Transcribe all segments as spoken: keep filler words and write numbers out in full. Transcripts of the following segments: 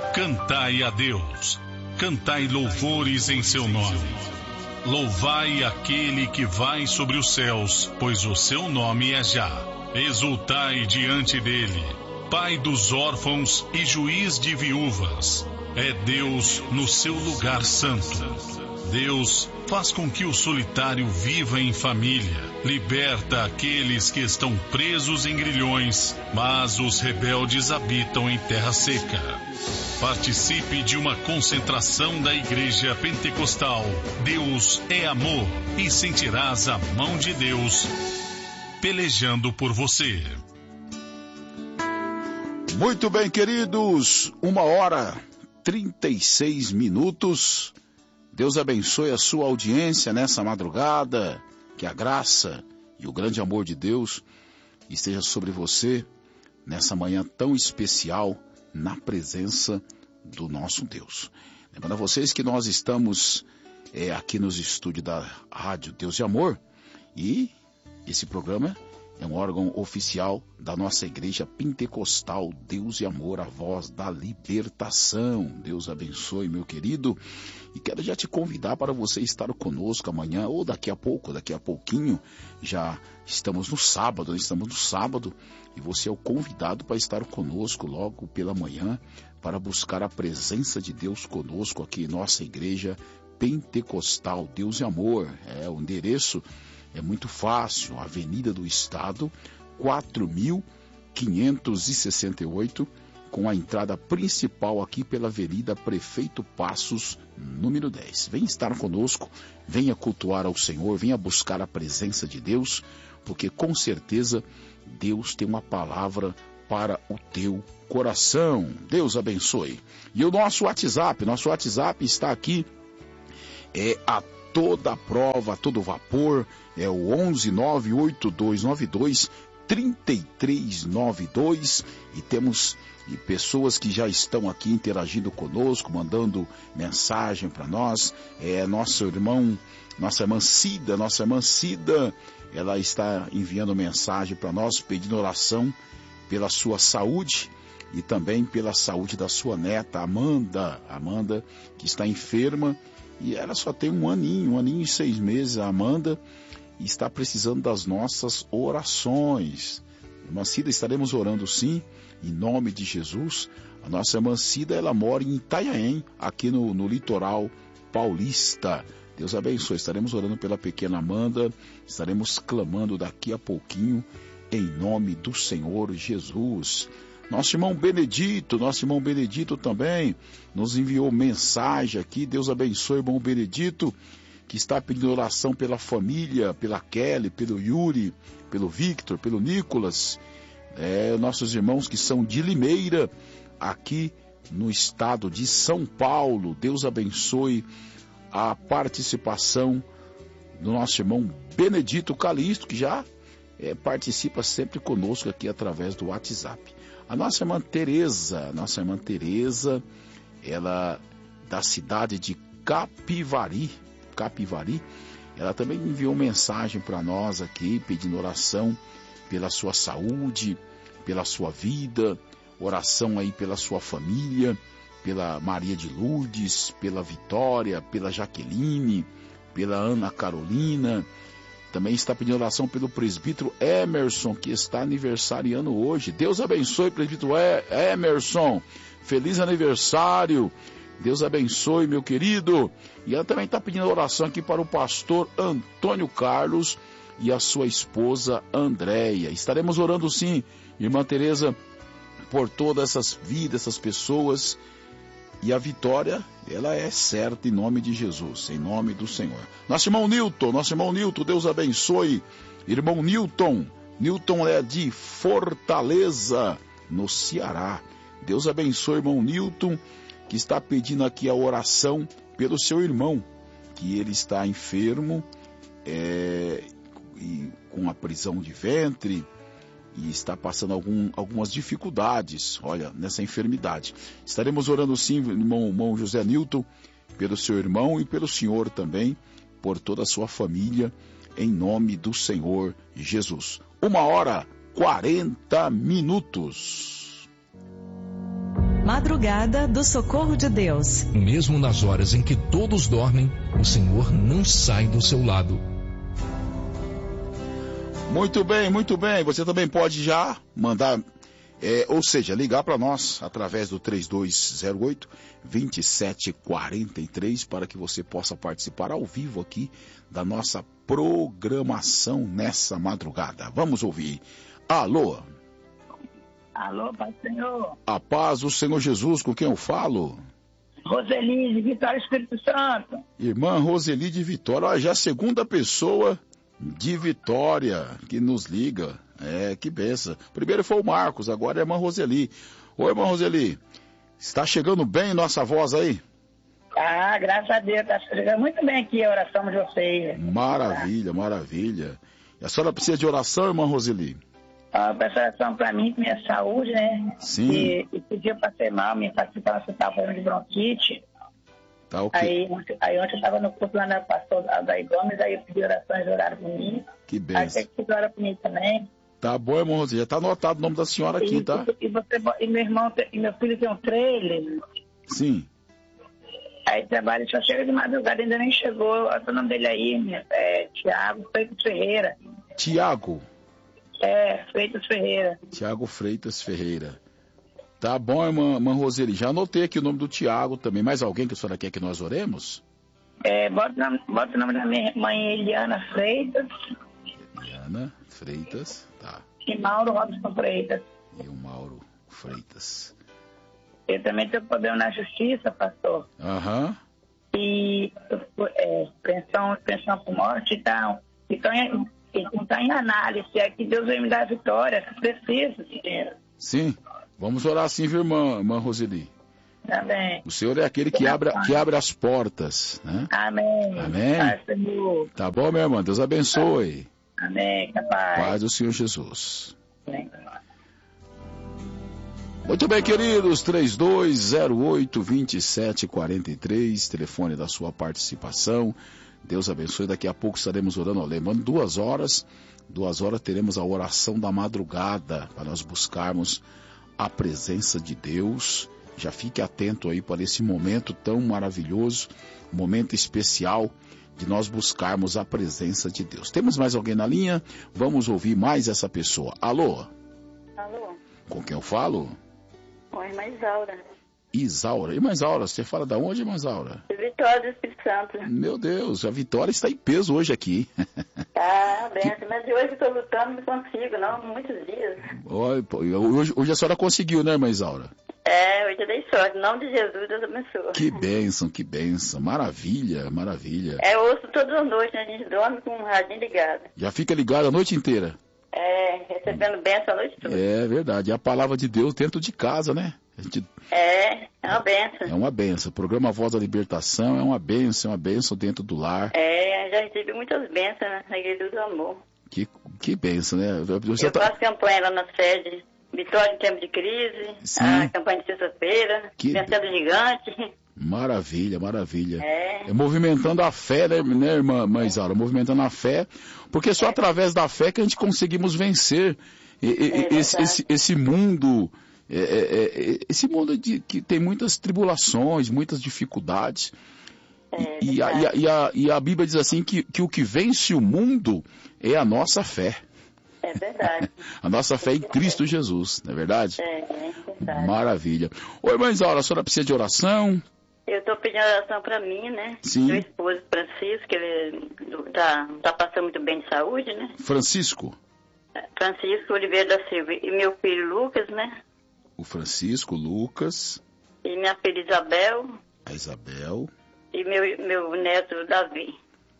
Cantai a Deus, cantai louvores em seu nome. Louvai aquele que vai sobre os céus, pois o seu nome é Já. Exultai diante dele, Pai dos órfãos e juiz de viúvas. É Deus no seu lugar santo. Deus faz com que o solitário viva em família, liberta aqueles que estão presos em grilhões, mas os rebeldes habitam em terra seca. Participe de uma concentração da Igreja Pentecostal. Deus é amor e sentirás a mão de Deus pelejando por você. Muito bem, queridos, uma hora trinta e seis minutos. Deus abençoe a sua audiência nessa madrugada, que a graça e o grande amor de Deus esteja sobre você nessa manhã tão especial na presença do nosso Deus. Lembrando a vocês que nós estamos é, aqui nos estúdios da Rádio Deus e Amor e esse programa é um órgão oficial da nossa Igreja Pentecostal Deus e Amor, a voz da libertação. Deus abençoe, meu querido. E quero já te convidar para você estar conosco amanhã, ou daqui a pouco, daqui a pouquinho. Já estamos no sábado, estamos no sábado, e você é o convidado para estar conosco logo pela manhã, para buscar a presença de Deus conosco aqui em nossa Igreja Pentecostal Deus e Amor. É o endereço. É muito fácil, Avenida do Estado, quatro mil quinhentos e sessenta e oito, com a entrada principal aqui pela Avenida Prefeito Passos, número dez. Venha estar conosco, venha cultuar ao Senhor, venha buscar a presença de Deus, porque com certeza Deus tem uma palavra para o teu coração. Deus abençoe. E o nosso WhatsApp, nosso WhatsApp está aqui, é a toda prova, a todo vapor, é o onze nove oito dois nove dois três três nove dois, e temos e pessoas que já estão aqui interagindo conosco, mandando mensagem para nós. É nosso irmão, nossa irmã Cida, nossa irmã Cida, ela está enviando mensagem para nós, pedindo oração pela sua saúde e também pela saúde da sua neta, Amanda, Amanda, que está enferma. E ela só tem um aninho, um aninho e seis meses, a Amanda, e está precisando das nossas orações. Irmã Cida, estaremos orando sim, em nome de Jesus. A nossa irmã Cida, ela mora em Itanhaém, aqui no, no litoral paulista. Deus abençoe, estaremos orando pela pequena Amanda, estaremos clamando daqui a pouquinho, em nome do Senhor Jesus. Nosso irmão Benedito, nosso irmão Benedito também nos enviou mensagem aqui. Deus abençoe, irmão Benedito, que está pedindo oração pela família, pela Kelly, pelo Yuri, pelo Victor, pelo Nicolas, é, nossos irmãos que são de Limeira, aqui no estado de São Paulo. Deus abençoe a participação do nosso irmão Benedito Calixto, que já é, participa sempre conosco aqui através do WhatsApp. A nossa irmã Tereza, nossa irmã Tereza, ela da cidade de Capivari, Capivari, ela também enviou mensagem para nós aqui, pedindo oração pela sua saúde, pela sua vida, oração aí pela sua família, pela Maria de Lourdes, pela Vitória, pela Jaqueline, pela Ana Carolina. Também está pedindo oração pelo presbítero Emerson, que está aniversariando hoje. Deus abençoe, presbítero Emerson. Feliz aniversário. Deus abençoe, meu querido. E ela também está pedindo oração aqui para o pastor Antônio Carlos e a sua esposa Andréia. Estaremos orando sim, irmã Tereza, por todas essas vidas, essas pessoas. E a vitória, ela é certa em nome de Jesus, em nome do Senhor. Nosso irmão Newton, nosso irmão Newton, Deus abençoe. Irmão Newton, Newton é de Fortaleza, no Ceará. Deus abençoe, irmão Newton, que está pedindo aqui a oração pelo seu irmão, que ele está enfermo, é, e com a prisão de ventre, e está passando algum, algumas dificuldades, olha, nessa enfermidade. Estaremos orando sim, irmão, irmão José Newton, pelo seu irmão e pelo senhor também, por toda a sua família, em nome do Senhor Jesus. Uma hora, quarenta minutos. Madrugada do Socorro de Deus. Mesmo nas horas em que todos dormem, o Senhor não sai do seu lado. Muito bem, muito bem. Você também pode já mandar, é, ou seja, ligar para nós através do três dois zero oito, dois sete quatro três para que você possa participar ao vivo aqui da nossa programação nessa madrugada. Vamos ouvir. Alô? Alô, Pai Senhor. A paz do Senhor Jesus, com quem eu falo? Roseli, de Vitória, Espírito Santo. Irmã Roseli de Vitória, olha, já a segunda pessoa de Vitória que nos liga. É, que benção. Primeiro foi o Marcos, agora é a irmã Roseli. Oi, irmã Roseli, está chegando bem nossa voz aí? Ah, graças a Deus, está chegando muito bem aqui a oração de vocês. Maravilha, maravilha. E a senhora precisa de oração, irmã Roseli? Ah, peço oração para mim, com minha saúde, né? Sim. E, e pedir para ser mal, me participar no hospital falando de bronquite. Tá ok. Aí, ontem, aí ontem eu estava no culto lá na pastor Daí Gomes, aí eu pedi orações, oraram por mim. Que Aí benção. tem que orar por mim também. Tá bom, irmã Roseli, já tá anotado o nome da senhora aqui, e, tá? E, você, e meu irmão, e meu filho tem um trailer. Sim. Aí trabalha, só chega de madrugada, ainda nem chegou. Olha o nome dele aí, é Tiago Freitas Ferreira. Tiago. É, Freitas Ferreira. Tiago Freitas Ferreira. Tá bom, irmã, irmã Roseli. Já anotei aqui o nome do Tiago também. Mais alguém que a senhora quer que nós oremos? É, bota, o nome, bota o nome da minha mãe, Eliana Freitas. Eliana Freitas, tá. E Mauro Robson Freitas. E o Mauro Freitas. Eu também tenho problema na justiça, pastor. Aham. Uhum. E é, pensão, pensão por morte e tal. Então, não está em análise. É que Deus vai me dar a vitória, que preciso de dinheiro. Sim. Vamos orar assim, viu, irmã, irmã Roseli? Amém. O Senhor é aquele que abre, que abre as portas, né? Amém. Amém. Paz, Senhor. Tá bom, minha irmã? Deus abençoe. Amém. Capaz. Paz do Senhor Jesus. Amém. Muito bem, queridos, três dois zero oito, dois sete quatro três, telefone da sua participação. Deus abençoe, daqui a pouco estaremos orando, lembrando, duas horas, duas horas teremos a oração da madrugada, para nós buscarmos a presença de Deus. Já fique atento aí para esse momento tão maravilhoso, momento especial, de nós buscarmos a presença de Deus. Temos mais alguém na linha? Vamos ouvir mais essa pessoa. Alô? Alô? Com quem eu falo? Oi, irmã Isaura. Isaura. Irmã Isaura, você fala da onde, irmã Isaura? Vitória do Espírito Santo. Meu Deus, a Vitória está em peso hoje aqui. Tá, bem, que... mas hoje eu estou lutando, não consigo, não, muitos dias. Hoje, hoje a senhora conseguiu, né, irmã Isaura? É, hoje eu dei sorte, em nome de Jesus, Deus abençoe. Que bênção, que bênção, maravilha, maravilha. É, eu ouço todas as noites, né? A gente dorme com um radinho ligado. Já fica ligado a noite inteira? É, recebendo bênção a noite toda. É verdade, é a palavra de Deus dentro de casa, né? A gente... É, é uma bênção. É uma bênção, o programa Voz da Libertação é uma bênção, é uma bênção dentro do lar. É, já recebi muitas bênçãos, né, na Igreja do Amor. Que, que bênção, né? Você eu tá... faço campanha lá na sede, Vitória em Tempo de Crise, sim. A campanha de sexta-feira, que... Vencendo o Gigante. Maravilha, maravilha. É. É movimentando a fé, né, né irmã, irmã Isaura? Movimentando a fé, porque só é. através da fé que a gente conseguimos vencer e, e, é esse, esse, esse mundo, é, é, é, esse mundo de, que tem muitas tribulações, muitas dificuldades. É e, a, e, a, e, a, e a Bíblia diz assim que, que o que vence o mundo é a nossa fé. É verdade. A nossa fé em Cristo Jesus, não é verdade? É, é verdade. Maravilha. Oi, irmã Isaura, a senhora precisa de oração? Eu estou pedindo oração para mim, né? Sim. Meu esposo Francisco, que ele tá, tá passando muito bem de saúde, né? Francisco? Francisco Oliveira da Silva. E meu filho Lucas, né? O Francisco, Lucas. E minha filha Isabel. A Isabel. E meu, meu neto Davi.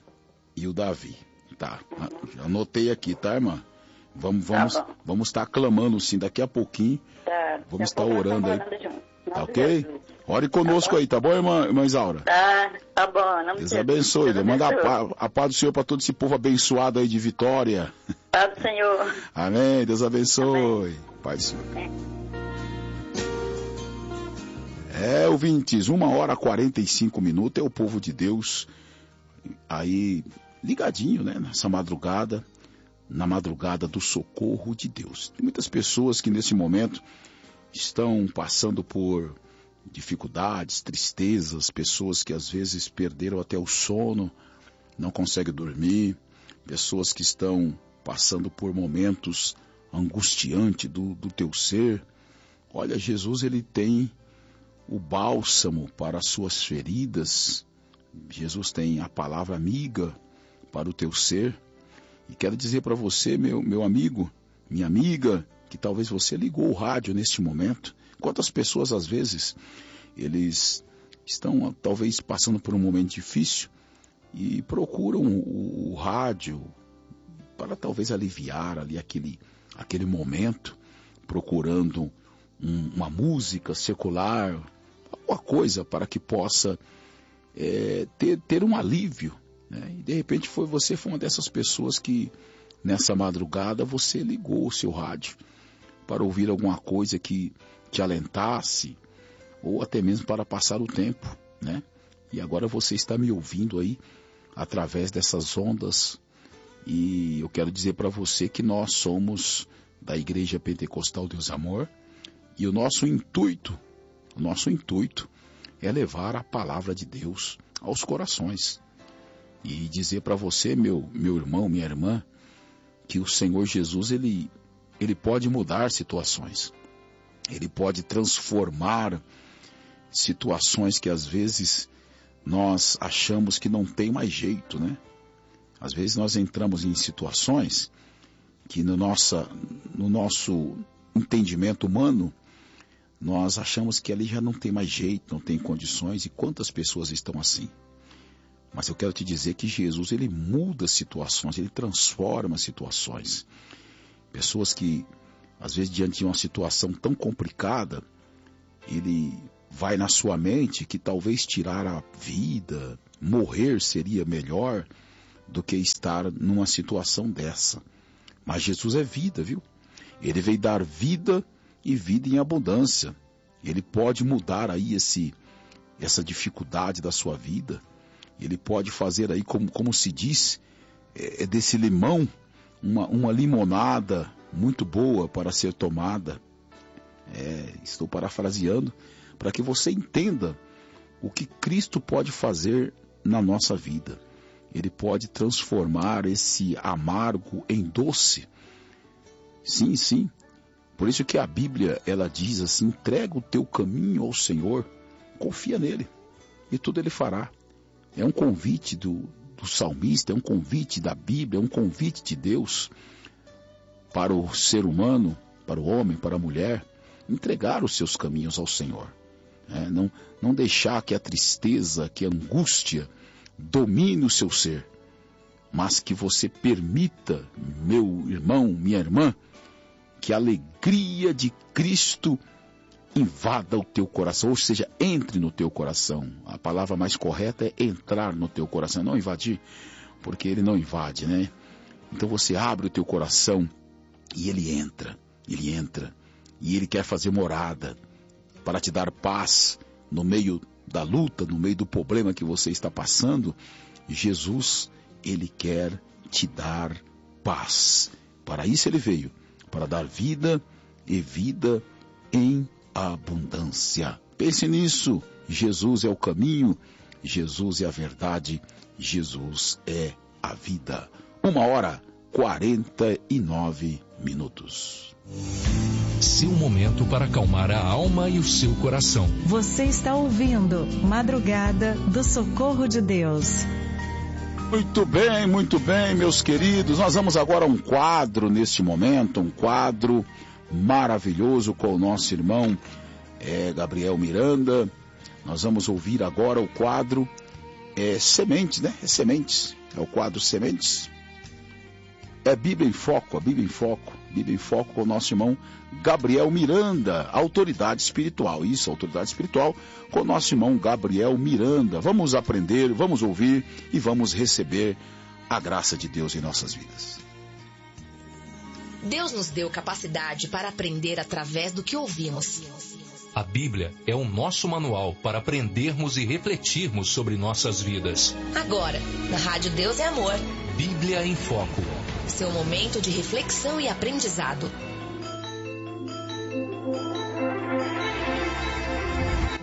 E o Davi. Tá. Já anotei aqui, tá, irmã? Vamos vamos, tá vamos estar clamando sim daqui a pouquinho. Tá. Vamos estar orando aí. Tá ok? Ore conosco tá aí, tá bom, irmã, irmã Isaura? Tá, tá bom. Não Deus abençoe. Deus Manda abençoe. A, paz, a paz do Senhor para todo esse povo abençoado aí de Vitória. Paz do Senhor. Amém. Deus abençoe. Amém. Pai do Senhor. É, é ouvintes, uma hora e quarenta e cinco minutos é o povo de Deus aí ligadinho, né, nessa madrugada, na madrugada do socorro de Deus. Tem muitas pessoas que nesse momento estão passando por dificuldades, tristezas, pessoas que às vezes perderam até o sono, não conseguem dormir, pessoas que estão passando por momentos angustiantes do, do teu ser. Olha, Jesus, ele tem o bálsamo para as suas feridas. Jesus tem a palavra amiga para o teu ser. E quero dizer para você, meu, meu amigo, minha amiga, que talvez você ligou o rádio neste momento. Quantas pessoas, às vezes, eles estão talvez passando por um momento difícil e procuram o, o rádio para talvez aliviar ali aquele, aquele momento, procurando um, uma música secular, alguma coisa para que possa é, ter, ter um alívio, né? E de repente foi, você foi uma dessas pessoas que nessa madrugada você ligou o seu rádio para ouvir alguma coisa que te alentasse, ou até mesmo para passar o tempo, né? E agora você está me ouvindo aí através dessas ondas, e eu quero dizer para você que nós somos da Igreja Pentecostal Deus Amor, e o nosso intuito, o nosso intuito é levar a palavra de Deus aos corações, e dizer para você, meu, meu irmão, minha irmã, que o Senhor Jesus, ele, ele pode mudar situações, ele pode transformar situações que às vezes nós achamos que não tem mais jeito, né? Às vezes nós entramos em situações que no, nossa, no nosso entendimento humano, nós achamos que ali já não tem mais jeito, não tem condições, e quantas pessoas estão assim? Mas eu quero te dizer que Jesus, ele muda situações, ele transforma situações. Pessoas que, às vezes, diante de uma situação tão complicada, ele vai na sua mente que talvez tirar a vida, morrer seria melhor do que estar numa situação dessa. Mas Jesus é vida, viu? Ele veio dar vida e vida em abundância. Ele pode mudar aí esse, essa dificuldade da sua vida. Ele pode fazer aí, como, como se diz, é, é desse limão, uma, uma limonada muito boa para ser tomada. É, estou parafraseando, para que você entenda o que Cristo pode fazer na nossa vida. Ele pode transformar esse amargo em doce. Sim, sim. Por isso que a Bíblia, ela diz assim, entrega o teu caminho ao Senhor, confia nele, e tudo ele fará. É um convite do, do salmista, é um convite da Bíblia, é um convite de Deus para o ser humano, para o homem, para a mulher, entregar os seus caminhos ao Senhor. É, não, não deixar que a tristeza, que a angústia domine o seu ser, mas que você permita, meu irmão, minha irmã, que a alegria de Cristo invada o teu coração, ou seja, entre no teu coração. A palavra mais correta é entrar no teu coração, não invadir, porque ele não invade, né? Então você abre o teu coração e ele entra, ele entra, e ele quer fazer morada para te dar paz no meio da luta, no meio do problema que você está passando. Jesus, ele quer te dar paz. Para isso ele veio, para dar vida e vida em abundância. Pense nisso. Jesus é o caminho, Jesus é a verdade, Jesus é a vida. Uma hora, quarenta e nove minutos. Seu momento para acalmar a alma e o seu coração. Você está ouvindo Madrugada do Socorro de Deus. Muito bem, muito bem, meus queridos. Nós vamos agora a um quadro neste momento, um quadro maravilhoso com o nosso irmão é, Gabriel Miranda. Nós vamos ouvir agora o quadro é, Sementes, né? É Sementes, é o quadro Sementes. É Bíblia em Foco, a Bíblia em Foco, Bíblia em Foco com o nosso irmão Gabriel Miranda, autoridade espiritual. Isso, autoridade espiritual com o nosso irmão Gabriel Miranda. Vamos aprender, vamos ouvir e vamos receber a graça de Deus em nossas vidas. Deus nos deu capacidade para aprender através do que ouvimos. A Bíblia é o nosso manual para aprendermos e refletirmos sobre nossas vidas. Agora, na Rádio Deus é Amor. Bíblia em Foco. Seu momento de reflexão e aprendizado.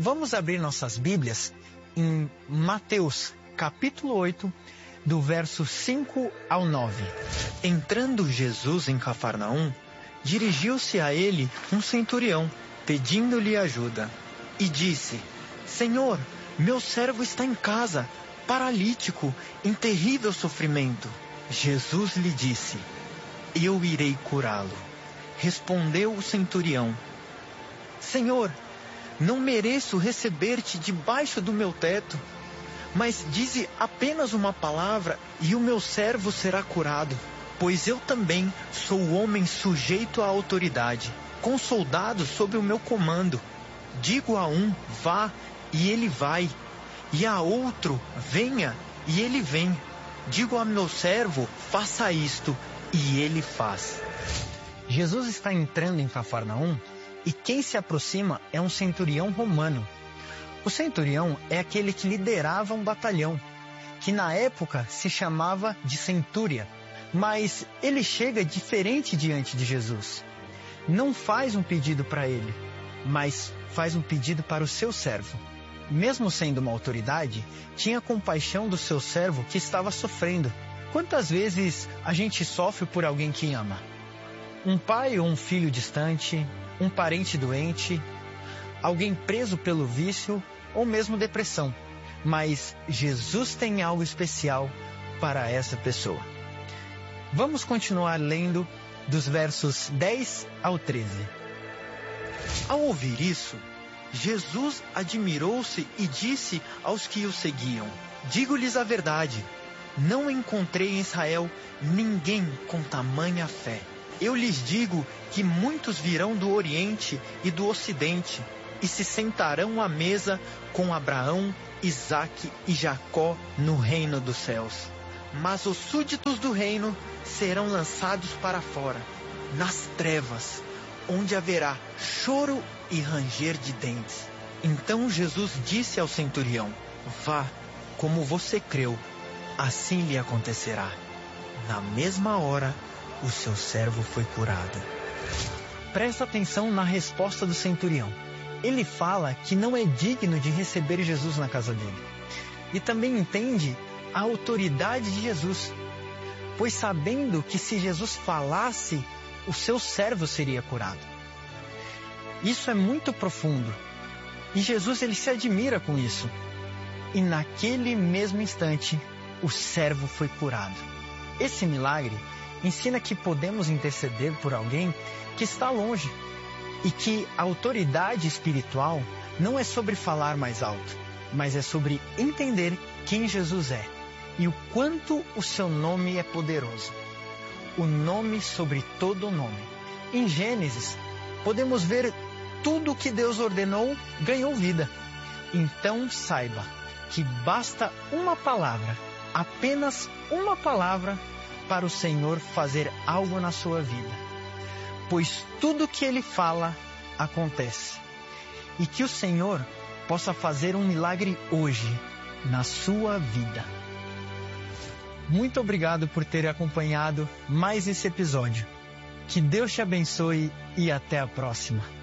vamos abrir nossas Bíblias em Mateus, capítulo oito, do verso cinco ao nove. Entrando Jesus em Cafarnaum, dirigiu-se a ele um centurião, pedindo-lhe ajuda, e disse: Senhor, meu servo está em casa, paralítico, em terrível sofrimento. Jesus lhe disse: Eu irei curá-lo. Respondeu o centurião: Senhor, não mereço receber-te debaixo do meu teto, mas dize apenas uma palavra e o meu servo será curado. Pois eu também sou homem sujeito à autoridade, com soldados sob o meu comando. Digo a um, vá, e ele vai, e a outro, venha, e ele vem. Digo a meu servo, faça isto, e ele faz. Jesus está entrando em Cafarnaum, e quem se aproxima é um centurião romano. O centurião é aquele que liderava um batalhão, que na época se chamava de centúria. Mas ele chega diferente diante de Jesus. Não faz um pedido para ele, mas faz um pedido para o seu servo. Mesmo sendo uma autoridade, tinha compaixão do seu servo que estava sofrendo. Quantas vezes a gente sofre por alguém que ama? Um pai ou um filho distante, um parente doente, alguém preso pelo vício ou mesmo depressão. Mas Jesus tem algo especial para essa pessoa. Vamos continuar lendo dos versos dez ao treze. Ao ouvir isso, Jesus admirou-se e disse aos que o seguiam: Digo-lhes a verdade, não encontrei em Israel ninguém com tamanha fé. Eu lhes digo que muitos virão do Oriente e do Ocidente e se sentarão à mesa com Abraão, Isaque e Jacó no reino dos céus. Mas os súditos do reino serão lançados para fora, nas trevas, onde haverá choro e ranger de dentes. Então Jesus disse ao centurião: Vá, como você creu, assim lhe acontecerá. Na mesma hora, o seu servo foi curado. Presta atenção na resposta do centurião. Ele fala que não é digno de receber Jesus na casa dele. E também entende a autoridade de Jesus, pois sabendo que se Jesus falasse, o seu servo seria curado. Isso é muito profundo, e Jesus ele se admira com isso. E naquele mesmo instante, o servo foi curado. Esse milagre ensina que podemos interceder por alguém que está longe, e que a autoridade espiritual não é sobre falar mais alto, mas é sobre entender quem Jesus é e o quanto o seu nome é poderoso. O nome sobre todo nome. Em Gênesis, podemos ver tudo o que Deus ordenou ganhou vida. Então saiba que basta uma palavra, apenas uma palavra, para o Senhor fazer algo na sua vida. Pois tudo que Ele fala, acontece. E que o Senhor possa fazer um milagre hoje, na sua vida. Muito obrigado por ter acompanhado mais esse episódio. Que Deus te abençoe e até a próxima.